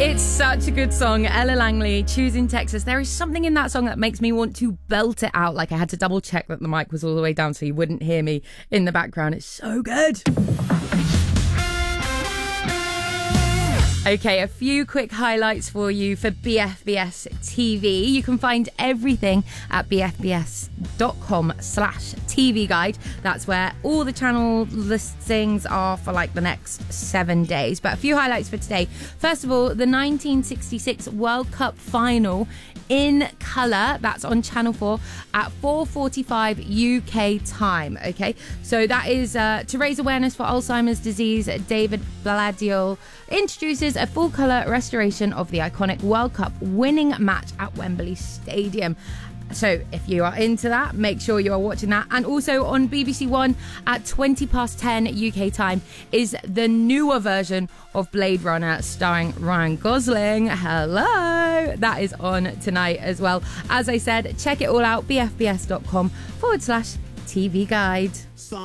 It's such a good song. Ella Langley, Choosing Texas. There is something in that song that makes me want to belt it out. Like, I had to double check that the mic was all the way down so you wouldn't hear me in the background. It's so good. Okay, a few quick highlights for you for BFBS TV. You can find everything at bfbs.com/TV guide. That's where all the channel listings are for like the next 7 days. But a few highlights for today. First of all, the 1966 World Cup final in colour. That's on Channel 4 at 4:45 UK time. Okay, so that is to raise awareness for Alzheimer's disease. David Balladiol introduces a full colour restoration of the iconic World Cup winning match at Wembley Stadium. So if you are into that, make sure you are watching that. And also on BBC One at 10 UK time is the newer version of Blade Runner starring Ryan Gosling. Hello! That is on tonight as well. As I said, check it all out, bfbs.com/TV guide.